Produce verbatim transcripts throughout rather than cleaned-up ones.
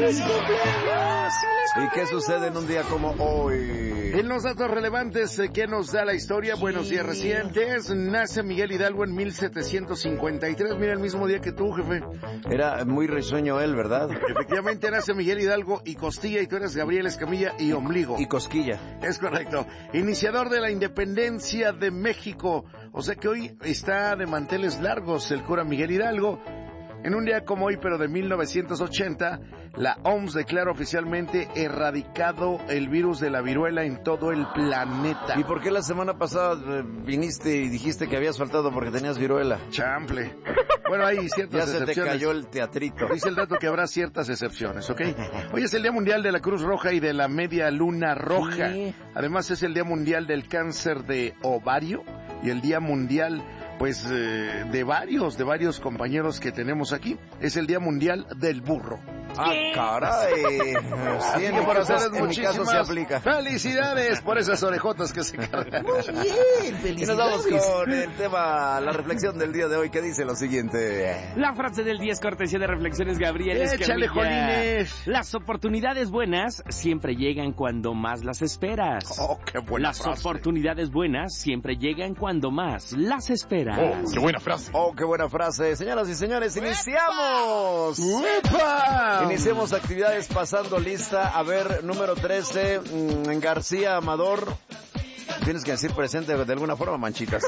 ¡Feliz cumpleaños! ¿Y qué sucede en un día como hoy? En los datos relevantes que nos da la historia, buenos días recientes, nace Miguel Hidalgo en mil setecientos cincuenta y tres, mira el mismo día que tú, jefe. Era muy risueño él, ¿verdad? Efectivamente nace Miguel Hidalgo y Costilla, y tú eres Gabriel Escamilla y Ombligo. Y Cosquilla. Es correcto. Iniciador de la independencia de México, o sea que hoy está de manteles largos el cura Miguel Hidalgo. En un día como hoy, pero de mil novecientos ochenta, la O M S declara oficialmente erradicado el virus de la viruela en todo el planeta. ¿Y por qué la semana pasada eh, viniste y dijiste que habías faltado porque tenías viruela? Chample. Bueno, hay ciertas ya excepciones. Ya se te cayó el teatrito. Dice el dato que habrá ciertas excepciones, ¿ok? Hoy es el Día Mundial de la Cruz Roja y de la Media Luna Roja. Sí. Además es el Día Mundial del Cáncer de Ovario y el Día Mundial... pues eh, de varios, de varios compañeros que tenemos aquí. Es el Día Mundial del Burro. ¡Ah, caray! Sí, en, por hacerles en mi caso se aplica. Felicidades por esas orejotas que se cargan. Muy bien, felicidades. Y nos vamos con el tema, la reflexión del día de hoy, que dice lo siguiente. La frase del día es cortesía de Reflexiones Gabriel Escamilla. ¡Échale, Jolines! Las oportunidades buenas siempre llegan cuando más las esperas. ¡Oh, qué buena Las frase! oportunidades buenas siempre llegan cuando más las esperas. ¡Oh, qué buena frase! ¡Oh, qué buena frase! Señoras y señores, iniciamos. ¡Uepa! Iniciamos actividades pasando lista. A ver, número trece, mmm, García Amador. Tienes que decir presente de alguna forma, Manchitas.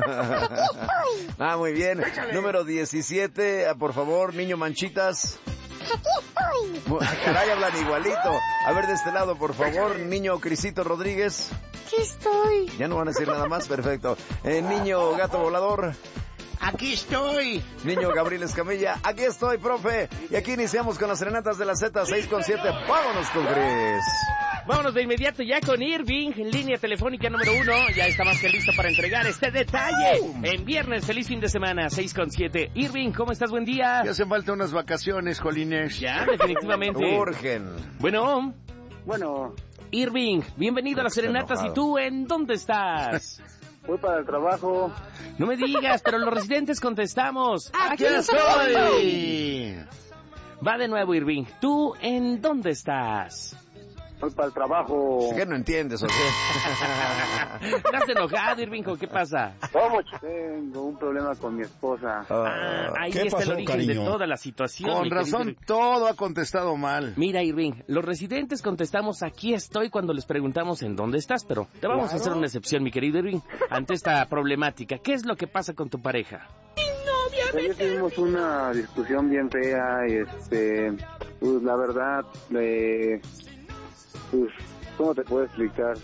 Ah, muy bien. Número diecisiete, por favor, niño Manchitas. Aquí estoy. Caray, hablan igualito. A ver, de este lado, por favor, niño Crisito Rodríguez. Aquí estoy. Ya no van a decir nada más, perfecto. Eh, niño Gato Volador. ¡Aquí estoy! Niño Gabriel Escamilla, aquí estoy, profe. Y aquí iniciamos con las serenatas de la Z seis con siete. Vámonos con Chris. Vámonos de inmediato ya con Irving, en línea telefónica número uno. Ya está más que listo para entregar este detalle. En viernes, feliz fin de semana, seis con siete. Irving, ¿cómo estás? Buen día. Ya hacen falta unas vacaciones, Jolines. Ya, definitivamente. Urgen. Bueno. Bueno. Irving, bienvenido a las serenatas. ¿Y tú en dónde estás? Voy para el trabajo. No me digas, pero los residentes contestamos. ¡Aquí estoy! Va de nuevo, Irving. ¿Tú en dónde estás? Voy para el trabajo. ¿Qué no entiendes o qué? ¿Estás enojado, Irving? ¿Qué pasa? ¿Cómo? Tengo un problema con mi esposa. Ah, ahí ¿Qué está pasó, el origen cariño? de toda la situación. Con mi querido razón, Irving. todo ha contestado mal. Mira, Irving, los residentes contestamos aquí estoy cuando les preguntamos en dónde estás, pero te vamos Claro. a hacer una excepción, mi querido Irving, ante esta problemática. ¿Qué es lo que pasa con tu pareja? Ayer tuvimos una discusión bien fea y este, pues la verdad, eh, pues, ¿cómo te puedo explicar?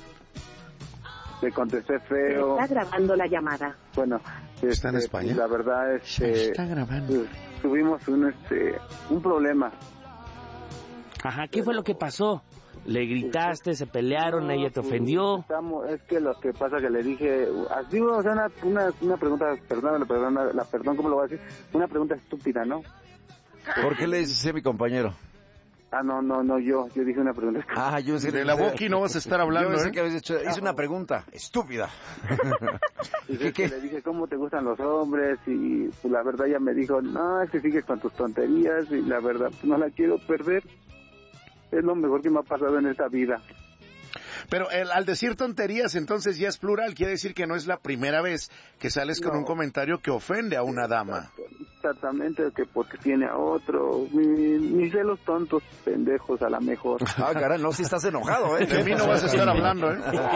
Le contesté feo. Está grabando la llamada. Bueno, ¿Está en este, España? pues, la verdad es Se que está grabando. pues, tuvimos un este, un problema. Ajá, ¿qué fue lo que pasó? ¿Le gritaste, se pelearon, ella te No, ofendió? pues, estamos- es que lo que pasa que le dije, así, o sea, una, una, una pregunta, perdóname, perdona, la perdón, ¿cómo lo voy a decir? Una pregunta estúpida, ¿no? ¿Por qué le dices así a mi compañero? Ah, no, no, no, yo, yo dije una pregunta estúpida. Ah, yo sé De la Boqui no vas a estar hablando, Yo pensé ¿eh? que habías dicho, hice una pregunta estúpida. Y ¿Qué, es que qué? le dije, ¿cómo te gustan los hombres? Y pues la verdad ella me dijo, no, es que sigues con tus tonterías y la verdad pues, no la quiero perder. Es lo mejor que me ha pasado en esta vida. Pero el, al decir tonterías, entonces ya es plural, quiere decir que no es la primera vez que sales con No. un comentario que ofende a una dama. Exactamente, que porque tiene a otro, mi- mis celos tontos, pendejos a la mejor. Ah, caray, no, si estás enojado, ¿eh? De mí no vas a estar hablando, ¿eh?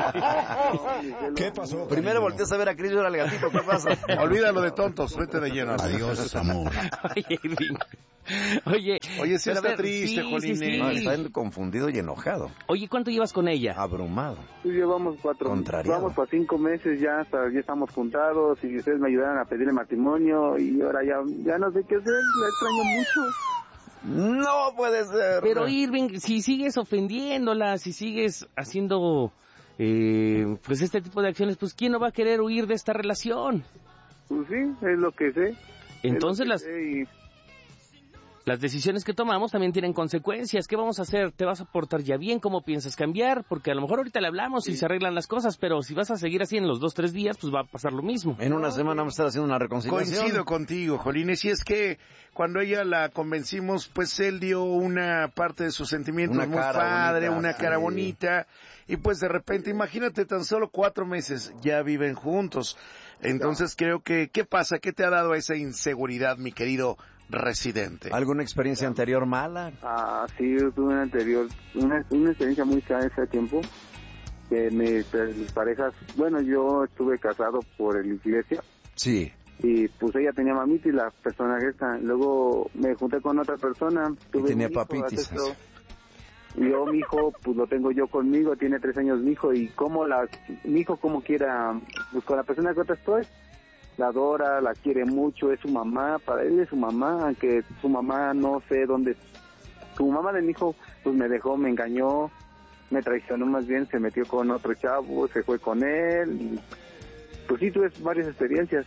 Mis celos- ¿Qué pasó? Primero volteas a ver a Cris y ahora al gatito, ¿qué pasa? Olvídalo de tontos, vete de lleno. Adiós, amor. Oye, Irving. Oye, Oye, sí pero a está ver, triste, sí, sí, Jolines. sí. No, está confundido y enojado, Oye, ¿cuánto llevas con ella? abrumado. Pues llevamos cuatro, Contrariado. vamos para cinco meses ya, hasta ya estamos juntados y ustedes me ayudaron a pedirle matrimonio y ahora ya, ya no sé qué hacer, la extraño mucho. No puede ser. Pero Irving, si sigues ofendiéndola, si sigues haciendo eh, pues este tipo de acciones, pues ¿quién no va a querer huir de esta relación? Pues sí, es lo que sé. Entonces Es lo las que sé y Las decisiones que tomamos también tienen consecuencias. ¿Qué vamos a hacer? ¿Te vas a portar ya bien? ¿Cómo piensas cambiar? Porque a lo mejor ahorita le hablamos y se arreglan las cosas, pero si vas a seguir así en los dos, tres días, pues va a pasar lo mismo. En una semana vamos a estar haciendo una reconciliación. Coincido contigo, Jolines, y es que cuando ella la convencimos, pues él dio una parte de sus sentimientos Una muy cara padre, bonita, una cara sí. bonita, y pues de repente, imagínate, tan solo cuatro meses ya viven juntos. Entonces creo que, ¿qué pasa? ¿Qué te ha dado esa inseguridad, mi querido residente? ¿Alguna experiencia anterior mala? Ah, sí, yo tuve una anterior, una, una experiencia muy cara en ese tiempo, que mis, mis parejas, bueno, yo estuve casado por la iglesia, Sí. y pues ella tenía mamitis, la persona esta, luego me junté con otra persona, tuve tenía un hijo, papitis. esto, y yo, mi hijo, pues lo tengo yo conmigo, tiene tres años mi hijo, y como la, mi hijo como quiera, pues con la persona que ahorita estoy, la adora, la quiere mucho, es su mamá, para él es su mamá, aunque su mamá no sé dónde, su mamá de mi hijo, pues me dejó, me engañó, me traicionó más bien, se metió con otro chavo, se fue con él, y, pues sí, tuve varias experiencias.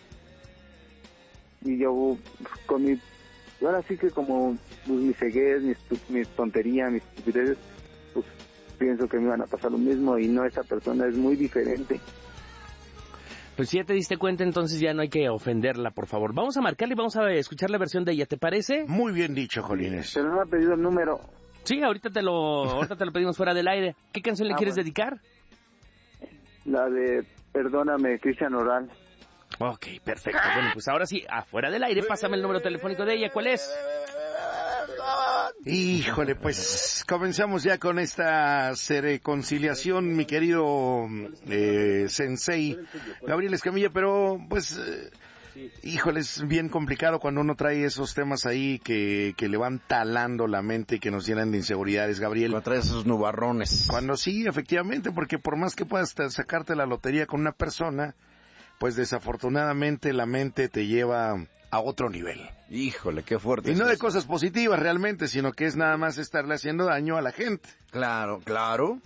Y yo, con mi, ahora sí que como pues, mi ceguez, mis, mis tonterías, mis estupideces, pues pienso que me van a pasar lo mismo, y no, esa persona es muy diferente. Pues si ya te diste cuenta, entonces ya no hay que ofenderla, por favor. Vamos a marcarle y vamos a escuchar la versión de ella, ¿te parece? Muy bien dicho, Jolines. Pero no me ha pedido el número. Sí, ahorita te lo, ahorita te lo pedimos fuera del aire. ¿Qué canción le Ah, quieres bueno. dedicar? La de Perdóname, Cristian Oral. Ok, perfecto. Bueno, pues ahora sí, afuera del aire, pásame el número telefónico de ella. ¿Cuál es? Híjole, pues comenzamos ya con esta reconciliación, mi querido eh, sensei Gabriel Escamilla, pero pues, eh, híjole, es bien complicado cuando uno trae esos temas ahí que, que le van talando la mente y que nos llenan de inseguridades, Gabriel. Cuando traes esos nubarrones. Cuando sí, efectivamente, porque por más que puedas te- sacarte la lotería con una persona, pues desafortunadamente la mente te lleva a otro nivel. Híjole, qué fuerte. Y es no de eso. cosas positivas realmente, sino que es nada más estarle haciendo daño a la gente. Claro, claro.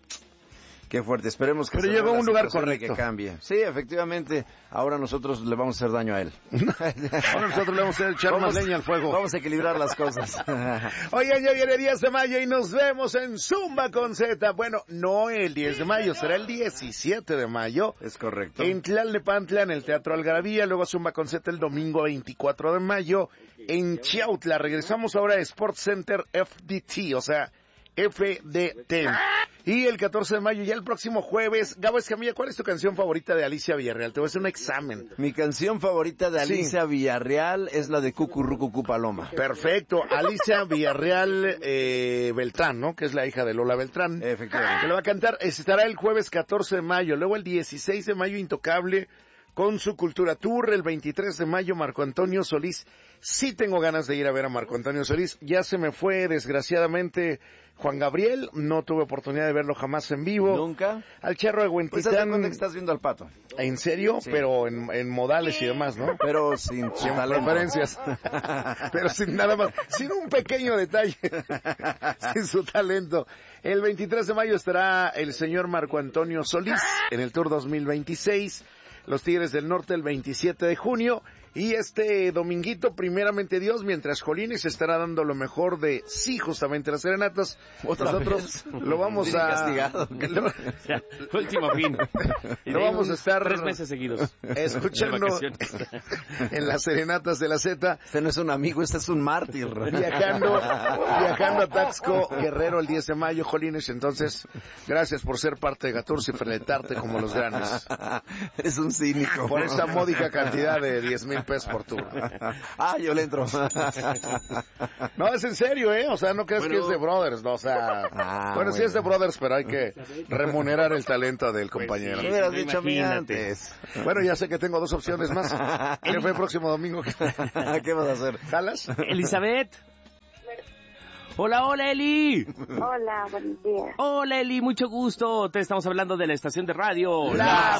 Qué fuerte. Esperemos que Pero se llegó a vea un la lugar situación y correcto. que cambie. Sí, efectivamente. Ahora nosotros le vamos a hacer daño a él. Ahora nosotros le vamos a echar Vamos- más leña al fuego. Vamos a equilibrar las cosas. Oigan, ya viene el diez de mayo y nos vemos en Zumba con Z. Bueno, no el diez de mayo, será el diecisiete de mayo. Es correcto. En Tlalnepantla, en el Teatro Algarabía, luego Zumba con Z el domingo veinticuatro de mayo. En Chiautla, regresamos ahora a Sports Center F D T, o sea, F D T. Y el catorce de mayo, ya el próximo jueves, Gabo Escamilla, ¿cuál es tu canción favorita de Alicia Villarreal? Te voy a hacer un examen. Mi canción favorita de Sí. Alicia Villarreal es la de Cucurrucucú Paloma. Perfecto, Alicia Villarreal eh, Beltrán, ¿no? Que es la hija de Lola Beltrán. Efectivamente. Que le va a cantar, estará el jueves catorce de mayo, luego el dieciséis de mayo Intocable con su Cultura Tour, el veintitrés de mayo Marco Antonio Solís. Sí tengo ganas de ir a ver a Marco Antonio Solís, ya se me fue desgraciadamente Juan Gabriel, no tuve oportunidad de verlo jamás en vivo. ¿Nunca? Al Charro de Pues haz de cuenta que Huentitán, estás viendo al pato. ¿en serio? Sí. Pero en, en modales y demás, ¿no? Pero sin su Sin talento. preferencias, pero sin nada más, sin un pequeño detalle, sin su talento. El veintitrés de mayo estará el señor Marco Antonio Solís en el Tour dos mil veintiséis, los Tigres del Norte el veintisiete de junio, y este dominguito, primeramente Dios, mientras Jolines estará dando lo mejor de sí, justamente las serenatas, ¿Otra nosotros vez? lo vamos Bien a... castigado. lo- Ya, último fin. Y Lo de vamos a un- estar- Tres meses seguidos. escuchando De vacaciones. en las serenatas de la Z. Este no es un amigo, este es un mártir. Viajando, viajando a Taxco, Guerrero, el diez de mayo, Jolines. Entonces, gracias por ser parte de Gatursi y feletarte como los grandes. Es un cínico. Por esa módica cantidad de diez mil pesos por tour. Ah, yo le entro. No, es en serio, ¿eh? O sea, no crees Bueno. que es de Brothers, ¿no? O sea, Ah, bueno, sí bueno. es de Brothers, pero hay que remunerar el talento del compañero. ¿Qué hubieras dicho a mí Imagínate. antes? Bueno, ya sé que tengo dos opciones más. ¿Qué fue el próximo domingo? ¿Qué vas a hacer? ¿Jalas? Elizabeth. Hola, hola, Eli. Hola, buenos días. Hola, Eli, mucho gusto. Te estamos hablando de la estación de radio La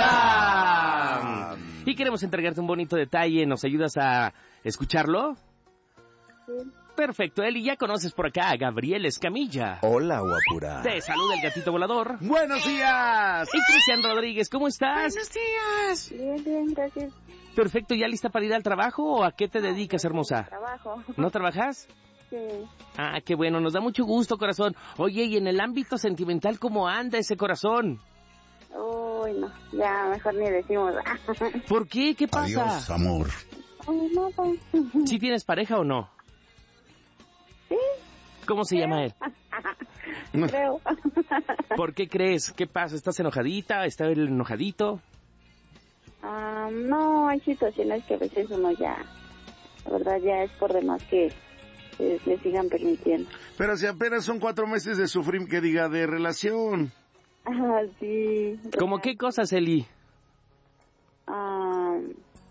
Z. Y queremos entregarte un bonito detalle. ¿Nos ayudas a escucharlo? Sí. Perfecto, Eli, ya conoces por acá a Gabriel Escamilla. Hola, guapura. Te saluda el gatito volador. ¡Buenos días! Y Cristian Rodríguez, ¿cómo estás? Buenos días. Bien, bien, gracias. Perfecto, ¿ya lista para ir al trabajo o a qué te dedicas, hermosa? Trabajo. ¿No trabajas? Sí. Ah, qué bueno, nos da mucho gusto, corazón. Oye, y en el ámbito sentimental, ¿cómo anda ese corazón? Uy, no, ya mejor ni decimos. ¿Por qué? ¿Qué pasa? Adiós, amor. Ay, nada. ¿Sí tienes pareja o no? Sí, ¿Cómo se llama él? creo. ¿Por qué crees? ¿Qué pasa? ¿Estás enojadita? ¿Está él enojadito? Ah, no, hay situaciones que a veces uno ya, la verdad ya es por demás que eh, le sigan permitiendo. Pero si apenas son cuatro meses de sufrir, que diga, de relación. Ah, sí. ¿Cómo qué cosas, Eli? Ah,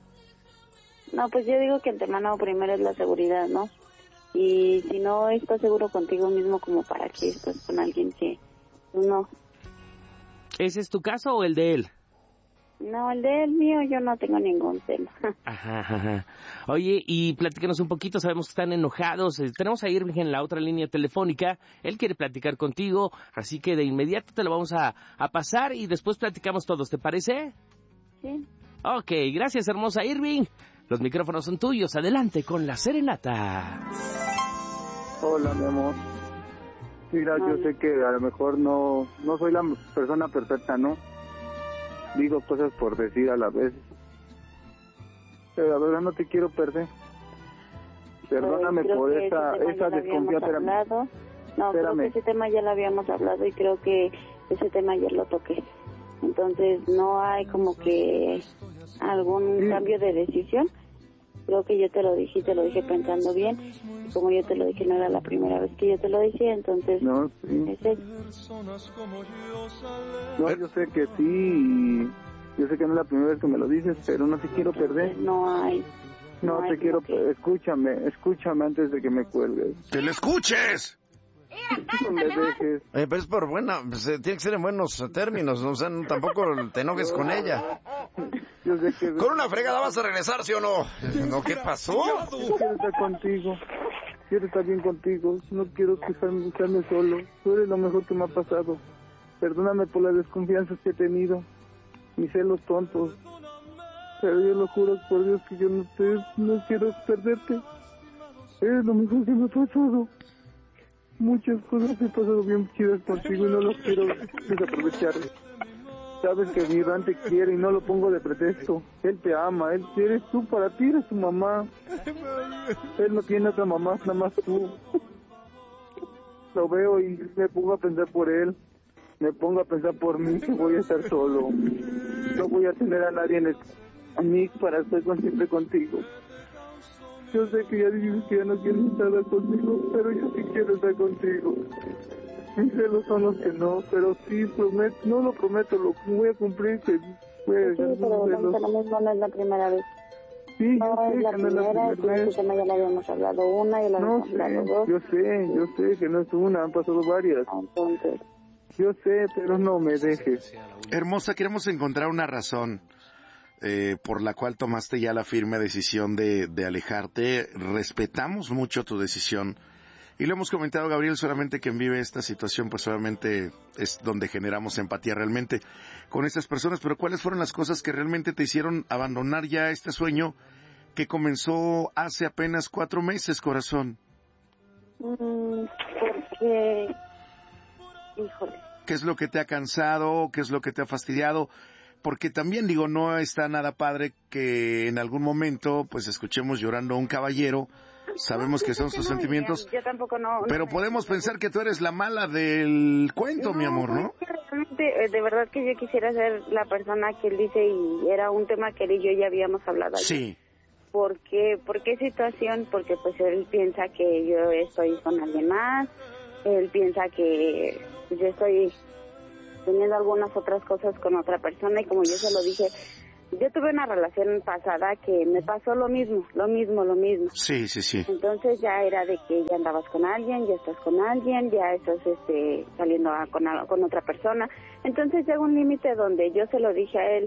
no, pues yo digo que antemano primero es la seguridad, ¿no? Y si no estás seguro contigo mismo, como para que estás con alguien que no. ¿Ese es tu caso o el de él? No, el de él mío yo no tengo ningún tema. Ajá, ajá. Oye, y platícanos un poquito, sabemos que están enojados. Eh, Tenemos a Irving en la otra línea telefónica. Él quiere platicar contigo, así que de inmediato te lo vamos a, a pasar y después platicamos todos, ¿te parece? Sí. Ok, gracias, hermosa Irving. Los micrófonos son tuyos. Adelante con la serenata. Hola, mi amor. Mira, yo sé que a lo mejor no, no soy la persona perfecta, ¿no? Digo cosas por decir a la vez. Pero la verdad no te quiero perder. Perdóname Creo por que esa, ese tema esa ya lo habíamos desconfianza. hablado. No, creo Espérame. que ese tema ya lo habíamos hablado y creo que ese tema ayer lo toqué. Entonces no hay como que algún Sí. cambio de decisión. Creo que yo te lo dije y te lo dije pensando bien. Como yo te lo dije, no era la primera vez que yo te lo dije, entonces No, sí. es eso. No, yo sé que sí, y yo sé que no es la primera vez que me lo dices, pero no te quiero perder. No hay. No hay te quiero como que- perder. Escúchame, escúchame antes de que me cuelgues. ¡Que lo escuches! No me dejes. Oye, pero es por buena, pues, eh, tiene que ser en buenos términos, ¿no? O sea, no, tampoco te enojes con ella. Yo sé que... Con una fregada vas a regresar, ¿sí o no? ¿No? ¿Qué pasó? Yo quiero estar contigo. Quiero estar bien contigo. No quiero quejarme, estarme solo. Tú eres lo mejor que me ha pasado. Perdóname por las desconfianzas que he tenido. Mis celos tontos. Pero yo lo juro por Dios que yo no, te, no quiero perderte. Eres lo mejor que me ha pasado. Muchas cosas he pasado bien chidas contigo y no los quiero desaprovechar. Sabes que mi Iván te quiere y no lo pongo de pretexto. Él te ama, él eres tú, para ti eres tu mamá. Él no tiene otra mamá, nada más tú. Lo veo y me pongo a pensar por él. Me pongo a pensar por mí, que voy a estar solo. No voy a tener a nadie en el, a mí para estar con, siempre contigo. Yo sé que ya dices que ya no quieres estar contigo, pero yo sí quiero estar contigo. Mis celos son los que no, pero sí prometo, no lo prometo, lo voy a cumplir, que voy a Sí, dejar pero mis no, celos. lo mismo no es la primera vez. Sí, No yo es sé la que no es la primera, y primera ese vez. tema ya lo habíamos hablado una y lo No habíamos hablado sé, dos. yo sé, yo sé que no es una, han pasado varias. Entonces, Yo sé, pero no me dejes. Hermosa, queremos encontrar una razón eh, por la cual tomaste ya la firme decisión de, de alejarte. Respetamos mucho tu decisión. Y lo hemos comentado, Gabriel, solamente quien vive esta situación, pues solamente es donde generamos empatía realmente con estas personas. Pero ¿cuáles fueron las cosas que realmente te hicieron abandonar ya este sueño que comenzó hace apenas cuatro meses, corazón? mm, porque, híjole, ¿Qué es lo que te ha cansado? ¿Qué es lo que te ha fastidiado? Porque también, digo, no está nada padre que en algún momento, pues, escuchemos llorando a un caballero. Sabemos que son sus no, sentimientos, yo tampoco no. pero no, podemos pensar que tú eres la mala del cuento, mi amor, ¿no? es que realmente, eh, de verdad que yo quisiera ser la persona que él dice, y era un tema que él y yo ya habíamos hablado ayer. Sí. ¿Por qué? ¿Por qué situación? Porque pues él piensa que yo estoy con alguien más, él piensa que yo estoy teniendo algunas otras cosas con otra persona, y como yo se lo dije, yo tuve una relación pasada que me pasó lo mismo, lo mismo, lo mismo. Sí, sí, sí. Entonces ya era de que ya andabas con alguien, ya estás con alguien, ya estás este, saliendo a- con, a- con otra persona. Entonces llega un límite donde yo se lo dije a él,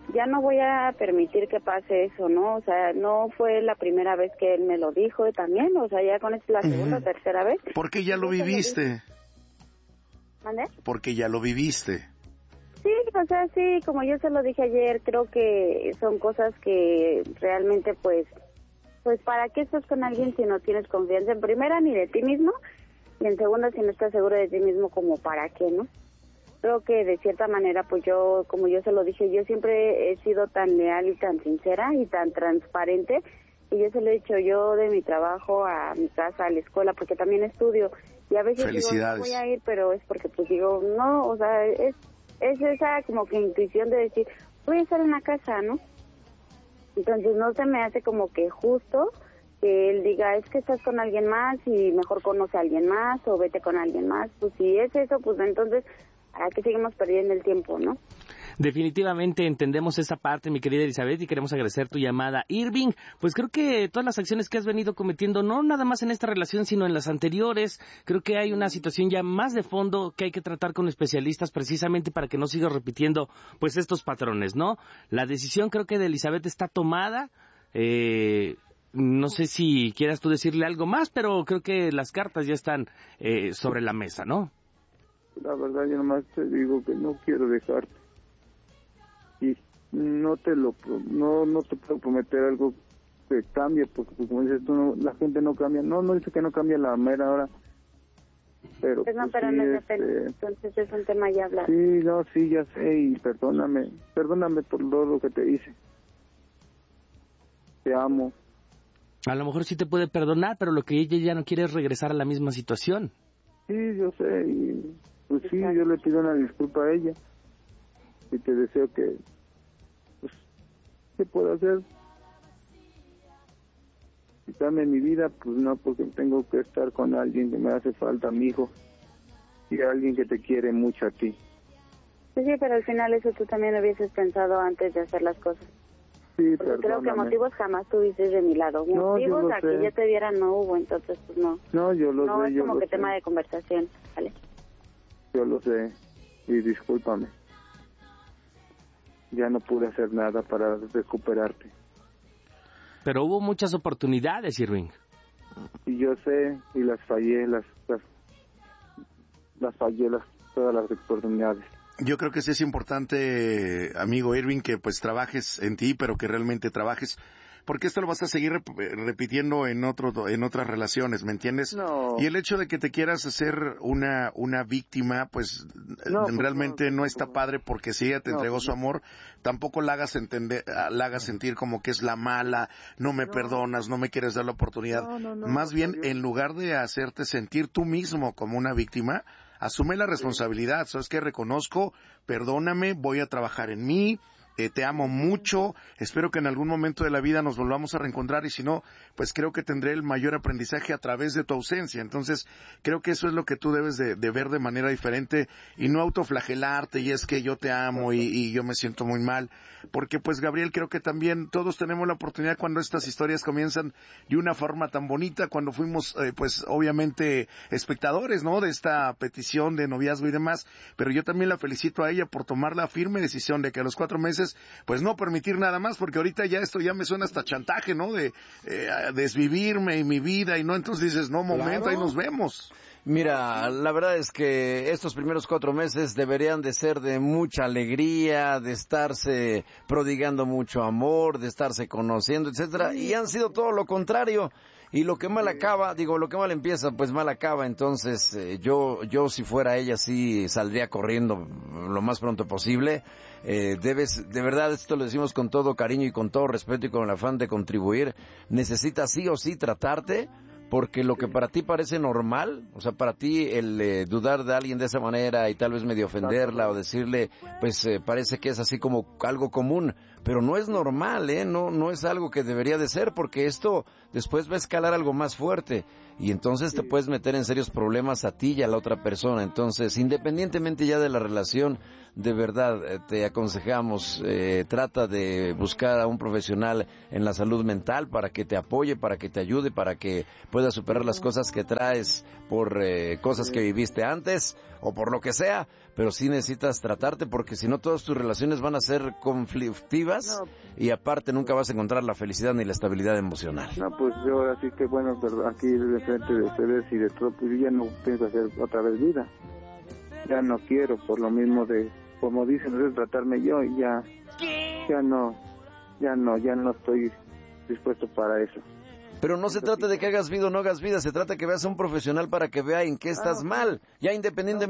ya no voy a permitir que pase eso, ¿no? O sea, no fue la primera vez que él me lo dijo también, o sea, ya con esto es la segunda o uh-huh. tercera vez. Porque ya lo viviste. ¿Mande? Porque ya lo viviste. Sí, o sea, sí, como yo se lo dije ayer, creo que son cosas que realmente, pues, pues, ¿para qué estás con alguien si no tienes confianza en primera ni de ti mismo? Y en segunda, si no estás seguro de ti mismo, como para qué, ¿no? Creo que de cierta manera, pues yo, como yo se lo dije, yo siempre he sido tan leal y tan sincera y tan transparente, y yo se lo he dicho yo de mi trabajo a mi casa, a la escuela, porque también estudio, y a veces digo, no voy a ir, pero es porque pues digo, no, o sea, es, es esa como que intuición de decir, voy a estar en la casa, ¿no? Entonces no se me hace como que justo que él diga, es que estás con alguien más y mejor conoce a alguien más o vete con alguien más. Pues si es eso, pues entonces, ¿para qué seguimos perdiendo el tiempo, no? Definitivamente entendemos esa parte, mi querida Elizabeth, y queremos agradecer tu llamada. Irving, pues creo que todas las acciones que has venido cometiendo, no nada más en esta relación, sino en las anteriores, creo que hay una situación ya más de fondo que hay que tratar con especialistas precisamente para que no sigas repitiendo pues estos patrones, ¿no? La decisión creo que de Elizabeth está tomada, eh... No sé si quieras tú decirle algo más, pero creo que las cartas ya están eh, sobre la mesa, ¿no? La verdad, yo nomás te digo que no quiero dejarte. Y no te lo no no te puedo prometer algo que cambie, porque como dices tú, no, la gente no cambia. No, no dice que no cambia la mera hora. Pero, pues no, pues, pero sí, no es este... depende. Entonces es un tema ya hablado. Sí, no, sí, ya sé, y perdóname. Perdóname por todo lo que te hice. Te amo. A lo mejor sí te puede perdonar, pero lo que ella ya no quiere es regresar a la misma situación. Sí, yo sé, y pues sí, yo le pido una disculpa a ella. Y te deseo que, pues, ¿qué puedo hacer? Quitarme mi vida, pues no, porque tengo que estar con alguien que me hace falta, mi hijo. Y alguien que te quiere mucho a ti. Sí, sí, pero al final eso tú también lo hubieses pensado antes de hacer las cosas. Sí, porque creo que perdóname. Motivos jamás tuviste de mi lado. No, Motivos a sé. que yo te viera no hubo, entonces pues no. No, yo lo no, sé. No, es como que sé. Tema de conversación, ¿vale? Yo lo sé, y discúlpame. Ya no pude hacer nada para recuperarte. Pero hubo muchas oportunidades, Irving. Y yo sé, y las fallé, las las, las fallé las, todas las oportunidades. Yo creo que sí es importante, amigo Irving, que pues trabajes en ti, pero que realmente trabajes, porque esto lo vas a seguir rep repitiendo en otro, en otras relaciones, ¿me entiendes? No. Y el hecho de que te quieras hacer una, una víctima, pues no, realmente no, no, no está padre, porque si ella te no, entregó su amor, tampoco la hagas entender, la hagas sentir como que es la mala, no me no. perdonas, no me quieres dar la oportunidad. No, no, no, Más no, bien, en lugar de hacerte sentir tú mismo como una víctima, asume la responsabilidad. ¿Sabes qué? Reconozco, perdóname, voy a trabajar en mí, eh, te amo mucho, espero que en algún momento de la vida nos volvamos a reencontrar, y si no, pues creo que tendré el mayor aprendizaje a través de tu ausencia. Entonces, creo que eso es lo que tú debes de, de ver de manera diferente, y no autoflagelarte, y es que yo te amo y, y yo me siento muy mal, porque pues Gabriel, creo que también todos tenemos la oportunidad cuando estas historias comienzan de una forma tan bonita, cuando fuimos eh, pues obviamente espectadores, ¿no?, de esta petición de noviazgo y demás, pero yo también la felicito a ella por tomar la firme decisión de que a los cuatro meses pues no permitir nada más, porque ahorita ya esto ya me suena hasta chantaje, ¿no?, de eh, desvivirme y mi vida, y no, entonces dices, no, momento, claro, ahí nos vemos. Mira, la verdad es que estos primeros cuatro meses deberían de ser de mucha alegría, de estarse prodigando mucho amor, de estarse conociendo, etcétera, y han sido todo lo contrario. Y lo que mal acaba, digo, lo que mal empieza, pues mal acaba. Entonces, eh, yo, yo si fuera ella, sí saldría corriendo lo más pronto posible. Eh, debes, de verdad, esto lo decimos con todo cariño y con todo respeto y con el afán de contribuir. Necesitas sí o sí tratarte, porque lo que para ti parece normal, o sea, para ti el eh, dudar de alguien de esa manera y tal vez medio ofenderla o decirle, pues eh, parece que es así como algo común. pero no es normal, ¿eh? No, no es algo que debería de ser, porque esto después va a escalar algo más fuerte y entonces te puedes meter en serios problemas a ti y a la otra persona. Entonces, independientemente ya de la relación, de verdad, eh, te aconsejamos, eh, trata de buscar a un profesional en la salud mental para que te apoye, para que te ayude, para que puedas superar las cosas que traes por eh, cosas que viviste antes o por lo que sea, pero sí necesitas tratarte, porque si no todas tus relaciones van a ser conflictivas No. y aparte nunca vas a encontrar la felicidad ni la estabilidad emocional. No, pues yo así que bueno, pero aquí de frente de ustedes y de todo, pues yo ya no pienso hacer otra vez vida. Ya no quiero, por lo mismo de, como dicen, de tratarme yo, y ya, ya no, ya no, ya no estoy dispuesto para eso. Pero no se trata de que hagas vida o no hagas vida, se trata de que veas a un profesional para que vea en qué estás mal, ya independientemente